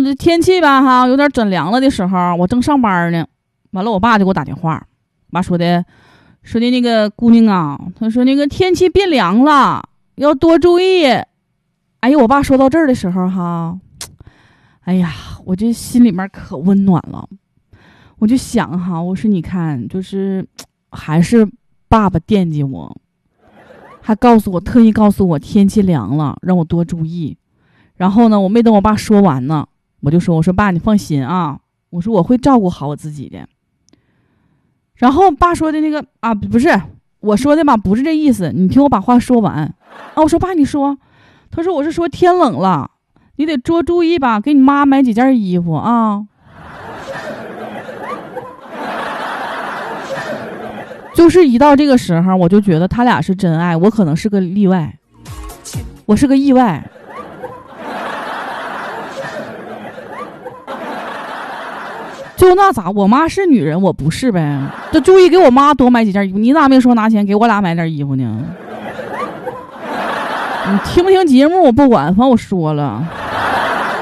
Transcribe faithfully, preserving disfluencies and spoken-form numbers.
这天气吧哈，有点转凉了的时候，我正上班呢，完了我爸就给我打电话，爸说的说的那个姑娘啊，他说那个天气变凉了，要多注意。哎呀，我爸说到这儿的时候哈，哎呀，我这心里面可温暖了。我就想哈，我说你看，就是还是爸爸惦记我，还告诉我，特意告诉我天气凉了，让我多注意。然后呢，我没等我爸说完呢，我就说，我说爸，你放心啊，我说我会照顾好我自己的。然后爸说的那个啊，不是我说的吧，不是这意思，你听我把话说完啊。我说爸，你说，他说我是说天冷了，你得多注意吧，给你妈买几件衣服啊。就是一到这个时候，我就觉得他俩是真爱，我可能是个例外，我是个意外。就那咋？我妈是女人，我不是呗？就注意给我妈多买几件衣服。你咋没说拿钱给我俩买点衣服呢？你听不听节目我不管，反正我说了。